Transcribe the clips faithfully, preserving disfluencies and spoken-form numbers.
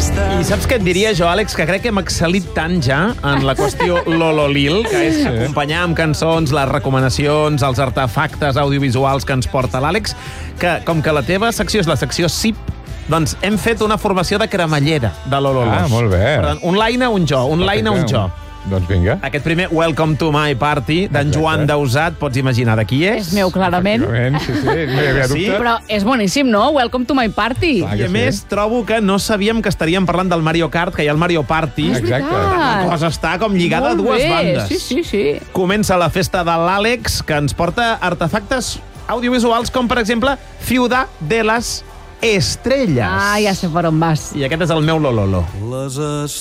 I saps què et diria jo, Àlex? Que crec que hem excel·lit tant ja en la qüestió Lololil, que és acompanyar amb cançons les recomanacions, els artefactes audiovisuals que ens porta l'Àlex, que com que la teva secció és la secció S I P, doncs hem fet una formació de cremallera de Lololos. Ah, molt bé. Per tant, un line a un jo, un line a un jo. Doncs vinga. Aquest primer Welcome to my party d'en Joan Dausat, pots imaginar de qui és? És meu, clarament. Sí, sí, no hi havia dubte. Sí? Però és boníssim, no? Welcome to my party. Clar. I a més, trobo que no sabíem que estaríem parlant del Mario Kart, que hi ha el Mario Party. Exacte. La cosa està com lligada Molt a dues bé. bandes. Sí, sí, sí. Comença la festa de l'Àlex, que ens porta artefactes audiovisuals com, per exemple, Ciudad de las Estrelles. Ah, ja sé per on vas. I aquest és el meu Lololo. Les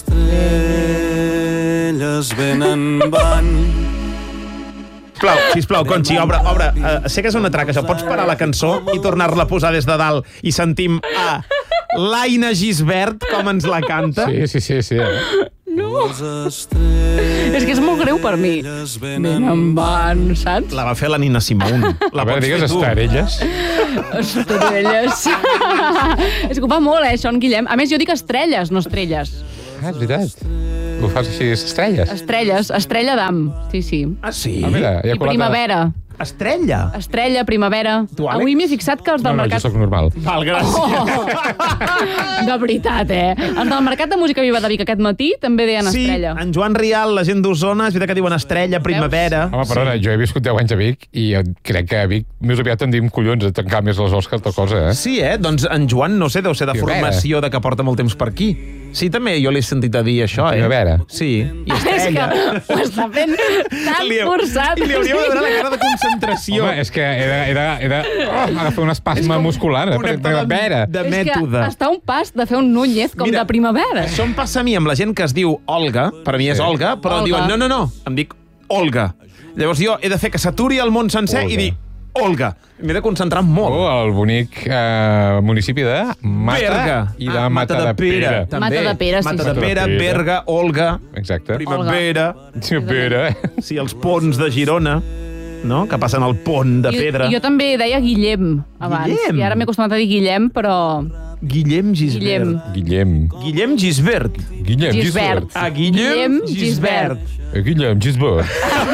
estrelles venen van. Sisplau, sisplau, Conxi, obre, obre. Uh, sé que és una traca, això. Pots parar la cançó i tornar-la a posar des de dalt i sentim a l'Aina Gisbert com ens la canta? Sí, sí, sí, sí. No. És que és molt greu per mi. Venen van, saps? La va fer la Nina Simone. La A veure, pots digues fer tu. estrelles. Estrelles. És que ho fa molt, eh, això, en Guillem. A més, jo dic estrelles, no estrelles. Ah, és veritat. Ho fas així, estrelles. Estrelles, estrella d'am. Sí, sí. Ah, sí? Ah, mira, ja I primavera. Estrella? Estrella, primavera. Tu, Àlex? Avui m'he fixat que els No, del no, jo mercat... sóc normal. Val, gràcies. Oh, de veritat, eh? Els del Mercat de Música Viva de Vic aquest matí també deien Sí, estrella. en Joan Rial, la gent d'Osona, és veritat que diuen estrella, primavera. Home, perdona, jo he viscut deu anys a Vic i crec que a Vic més aviat en dim collons a tancar més les Oscars de cosa, eh? Sí, eh? Doncs en Joan, no sé, deu ser de Primavera. formació de que porta molt temps per aquí. Sí, també jo l'he sentit a dir això, eh? Primavera. Sí, i És que estrella. ho està fent tan Li- forçat. I li hauríeu de veure la cara de concentració. Home, és que he de, he de, he de oh, agafar un espasme muscular. Eh? Una Per, primavera. de És mètode. que està a un pas de fer un Núñez com Mira, de primavera. Això em passa a mi amb la gent que es diu Olga, per a mi és Sí. Olga, però Olga. diuen no, no, no, em dic Olga. Llavors jo he de fer que s'aturi el món sencer Olga. i dir Olga. M'he de concentrar molt. Oh, el bonic eh, municipi de Mata Berga. i de Ah, Mata de Pere. també. Mata de Pere, sí, Mata sí. de Pere, Mata de Pere. Berga, Olga, Exacte. Primavera, Sí, Pere. sí, els ponts de Girona, no? Que passen al pont de pedra. Jo, jo també deia Guillem abans. Guillem? I ara m'he acostumat a dir Guillem, però... Guillem Gisbert. Guillem. Guillem. Guillem Gisbert. Guillem Gisbert. Ah, Guillem, Guillem Gisbert. Eh, Guillem Gisbert.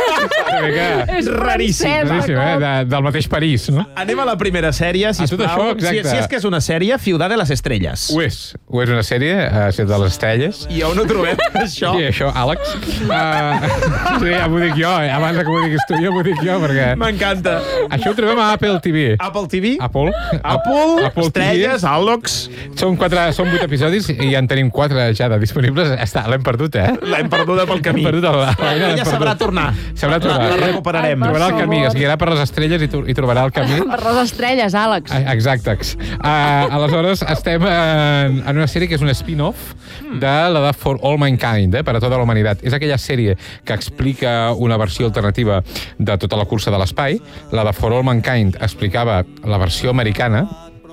Vinga. És Raríssim, francès, Raríssim, eh? De, del mateix París, no? Anem a la primera sèrie, sisplau. tot això, exacte. Si, si és que és una sèrie, Ciudad de las Estrelles. Ho és. Ho és una sèrie, uh, de les estrelles. I on ho trobem, això? Sí, això, Àlex. Uh, sí, ja m'ho dic jo, eh? Abans que m'ho diguis tu, ja m'ho dic jo, perquè... M'encanta. Això ho trobem a Apple T V. Apple T V? Apple. Apple, Apple Estrelles, T V. Àlex. Són, quatre, són vuit episodis i ja en tenim quatre ja de disponibles. Està, l'hem perdut, eh? L'hem perduda pel camí. Hem perdut el, Ella l'hem sabrà perdut. tornar. Sabrà tornar. La, la recuperarem. Ai, Trobarà el Per camí, favor. es guiarà per les estrelles i, tro- i trobarà el camí. Per les estrelles, Àlex. Ah, exacte. Uh, aleshores, estem en, en una sèrie que és un spin-off de la de For All Mankind, eh, per a tota la humanitat. És aquella sèrie que explica una versió alternativa de tota la cursa de l'espai. La de For All Mankind explicava la versió americana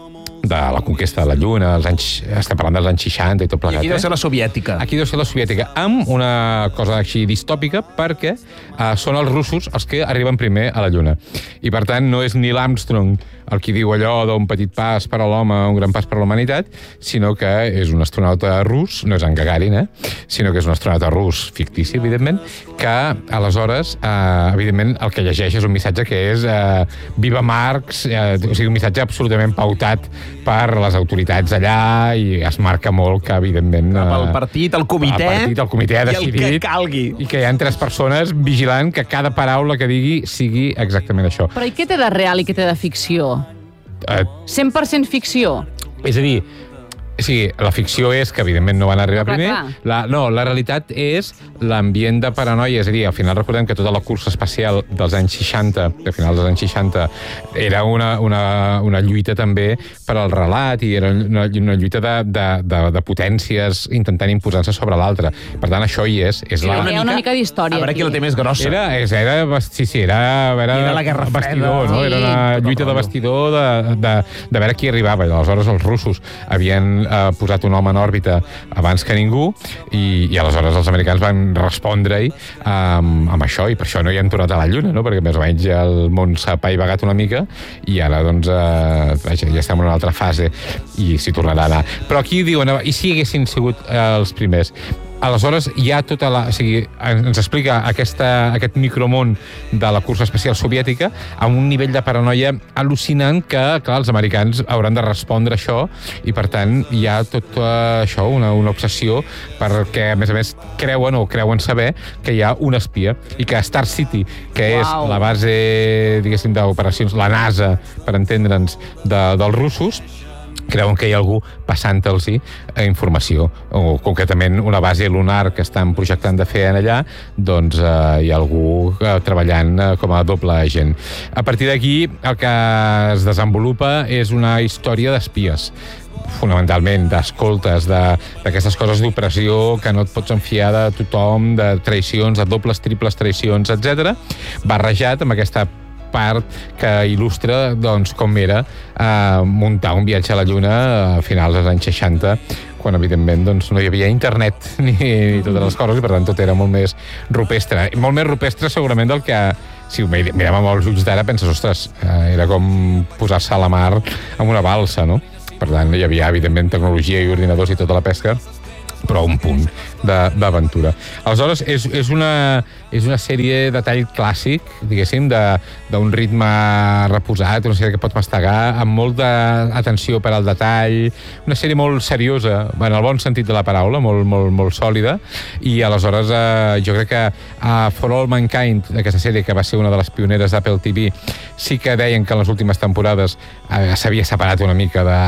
de la conquesta de la Lluna, els anys, estem parlant dels anys seixanta i tot I plegat. aquí deu eh? ser la soviètica. Aquí deu ser la soviètica, amb una cosa així distòpica, perquè uh, són els russos els que arriben primer a la Lluna. I, per tant, no és Neil Armstrong el qui diu allò d'un petit pas per a l'home, un gran pas per a la humanitat, sinó que és un astronauta rus, no és en Gagarin, eh? sinó que és un astronauta rus fictici, evidentment, que, aleshores, eh, evidentment, el que llegeix és un missatge que és eh, Viva Marx, eh, o sigui, un missatge absolutament pautat per les autoritats allà, i es marca molt que, evidentment... Amb eh, el partit, el comitè, el partit, el comitè ha i el decidit que calgui. i que hi ha tres persones vigilant que cada paraula que digui sigui exactament això. Però i què té de real i què té de ficció? Eh, cent per cent ficció. és a dir, sí, la ficció és que evidentment no van arribar Clar, primer. clar. La, no, la realitat és l'ambient de paranoia. És a dir, al final recordem que tota la cursa espacial dels anys seixanta, de finals dels anys seixanta, era una, una, una lluita també per al relat i era una, una lluita de, de, de, de potències intentant imposar-se sobre l'altra. Per tant, això hi és. és Hi la... ha una mica d'història A veure qui la té més grossa. Era, és, era, sí, sí, era, era, Era la Guerra bastidor, Freda. no? Sí. Era una Tot el lluita de rotllo. bastidor de, de, de veure qui arribava. I aleshores els russos havien eh, posat un home en òrbita abans que ningú i, i aleshores els americans van respondre-hi um, amb això, i per això no hi han tornat a la Lluna, no? Perquè més o menys ja el món s'ha apaivagat una mica i ara doncs eh, ja estem en una altra fase i s'hi tornarà a anar. Però aquí diuen, i si haguessin sigut eh, els primers? Aleshores, hi ha tota la... O sigui, ens explica aquesta, aquest micromón de la cursa espacial soviètica amb un nivell de paranoia al·lucinant que, clar, els americans hauran de respondre a això i, per tant, hi ha tot això, una, una obsessió perquè, a més a més, creuen o creuen saber que hi ha un espia i que Star City, que wow. és la base, diguéssim, d'operacions, la NASA, per entendre'ns, de, dels russos, creuen que hi ha algú passant-los informació, o concretament una base lunar que estan projectant de fer allà, doncs eh, hi ha algú eh, treballant eh, com a doble agent. A partir d'aquí, el que es desenvolupa és una història d'espies, fonamentalment d'escoltes, d'aquestes coses d'operació que no et pots enfiar de tothom, de traïcions, de dobles, triples traïcions, etcètera, barrejat amb aquesta part que il·lustra doncs, com era eh, muntar un viatge a la Lluna a finals dels anys seixanta, quan evidentment doncs, no hi havia internet ni, ni totes les coses, i per tant tot era molt més rupestre. Molt més rupestre segurament del que, si ho mirem amb els ulls d'ara, penses, ostres, eh, era com posar-se a la mar amb una balsa, no? Per tant, hi havia evidentment tecnologia i ordinadors i tota la pesca, però un punt d'aventura. Aleshores, és, és, una, és una sèrie de tall clàssic, diguéssim, d'un ritme reposat, una sèrie que pot mastegar, amb molta atenció per al detall, una sèrie molt seriosa, en el bon sentit de la paraula, molt, molt, molt sòlida, i aleshores eh, jo crec que a For All Mankind, aquesta sèrie que va ser una de les pioneres d'Apple T V, sí que deien que en les últimes temporades eh, s'havia separat una mica de...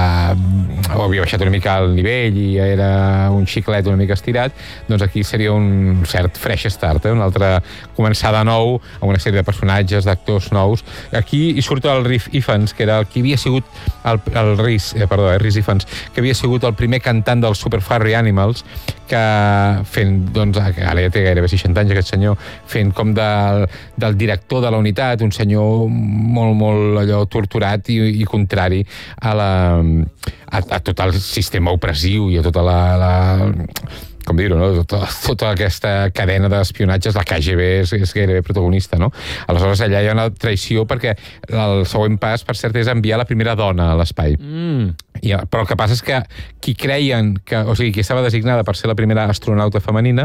o havia baixat una mica el nivell i era un xiclet una mica estirat, doncs aquí seria un cert fresh start, eh? Un altre començar de nou amb una sèrie de personatges, d'actors nous. Aquí hi surt el Rhys Ifans, que era el qui havia sigut el, el Rhys, eh, perdó, eh, Rhys Ifans, que havia sigut el primer cantant dels Super Furry Animals, que fent, doncs, ara ja té gairebé seixanta anys aquest senyor, fent com del, del director de la unitat, un senyor molt, molt allò torturat i, i contrari a la... A, a tot el sistema opressiu i a tota la, la com dir-ho, no? Tota, tota aquesta cadena d'espionatges, la K G B és, és gairebé protagonista, no? Aleshores, allà hi ha una traïció perquè el següent pas, per cert, és enviar la primera dona a l'espai. Mm. I, però el que passa és que qui creien que, o sigui, qui estava designada per ser la primera astronauta femenina,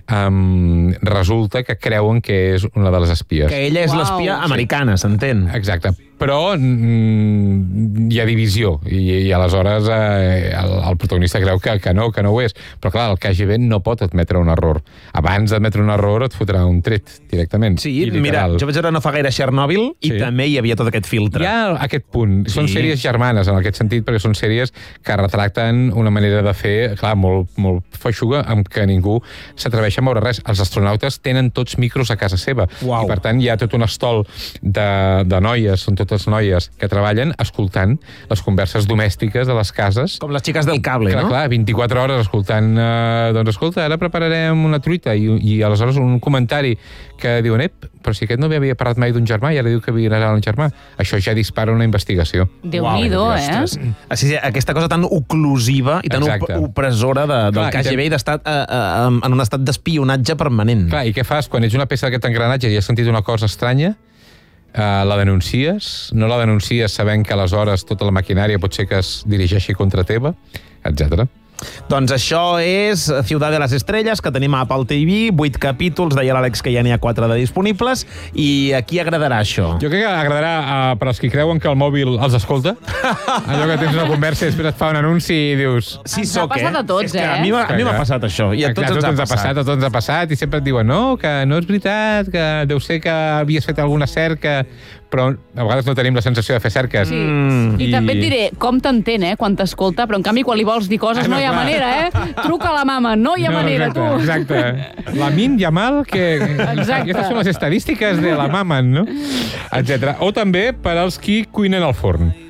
um, resulta que creuen que és una de les espies. Que ella és wow. l'espia americana, s'entén. Exacte. Però mm, hi ha divisió i, i aleshores eh, el, el protagonista creu que, que no, que no ho és. Però clar, el K G B no pot admetre un error. Abans d'admetre un error et fotrà un tret directament. Sí, mira, jo vaig veure no fa gaire Chernobyl i sí. també hi havia tot aquest filtre. Hi ha aquest punt. Sí. Són sèries germanes en aquest sentit, perquè són sèries que retracten una manera de fer, clar, molt, molt feixuga, amb què ningú s'atreveix a moure res. Els astronautes tenen tots micros a casa seva. Uau. I per tant hi ha tot un estol de, de noies, són totes noies que treballen escoltant les converses domèstiques de les cases. Com les xiques del cable, clar, no? Clar, vint-i-quatre hores escoltant, eh, doncs escolta, ara prepararem una truita, i, i aleshores un comentari que diuen, ep, però si aquest no havia parlat mai d'un germà i ara diu que havia anat un germà. Això ja dispara una investigació. Déu-n'hi-do, eh? Ah, sí, sí, aquesta cosa tan oclusiva i tan op opressora de, del Clar, K G B i d'estar eh, eh, en un estat d'espionatge permanent. Clar, i què fas quan ets una peça d'aquest engranatge i has sentit una cosa estranya? Uh, la denuncies? No la denuncies sabent que aleshores tota la maquinària pot ser que es dirigeixi contra teva, etcètera. Doncs això és Ciudad de las Estrellas, que tenim a Apple T V, vuit capítols, deia l'Àlex que ja n'hi ha quatre de disponibles, i a qui agradarà això? Jo crec que agradarà uh, per als qui creuen que el mòbil els escolta. Allò que tens una conversa i després et fa un anunci i dius... Sí, ens soc, ha passat eh? a tots, és que eh? A mi m'ha passat això, i a tots, Clar, ens, tots ha ens ha passat. A tots ens ha passat, i sempre et diuen, no, que no és veritat, que deu ser que havies fet alguna cerca, però a vegades no tenim la sensació de fer cerques. Sí. Mm. I, I també et diré, com t'entén, eh, quan t'escolta, però en canvi quan li vols dir coses ah, no, no hi ha clar. manera, eh? Truca a la mama, no hi ha no, manera, exacte, tu. Exacte. La Min Yamal, que... Exacte. Aquestes són les estadístiques de la mama, no? Etcètera. O també per als qui cuinen al forn.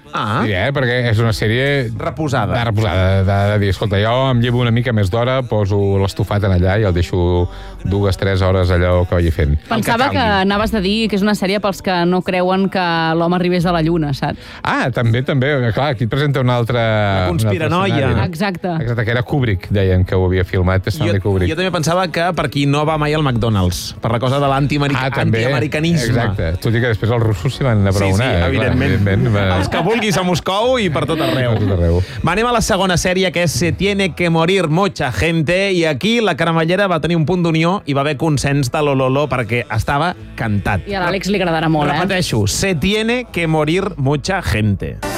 Ah. Sí, eh? Perquè és una sèrie... Reposada. De reposada, de, de, de dir, escolta, jo em llevo una mica més d'hora, poso l'estofat en allà i el deixo dues, tres hores allò que vagi fent. Pensava que, que anaves a dir que és una sèrie pels que no creuen que l'home arribés a la Lluna, saps? Ah, també, també. Clar, aquí et presenta una altra... La conspiranoia. No? Exacte. Exacte, que era Kubrick, deien que ho havia filmat, Stanley Jo, Kubrick. jo també pensava que per qui no va mai al McDonald's, per la cosa de l'antiamericanisme. Ah, també. Exacte. Tot i que després els russos s'hi van abraonar. Sí, sí, evidentment. Clar, evidentment va... Els que vulguis a Moscou i per tot arreu. Per tot arreu. Va, anem a la segona sèrie, que és Se tiene que morir mucha gente, i aquí la cremallera va tenir un punt d'unió i va haver consens de l'ololó perquè estava cantat. I a l'Àlex li agradarà molt, eh? Repeteixo, Se tiene que morir mucha gente.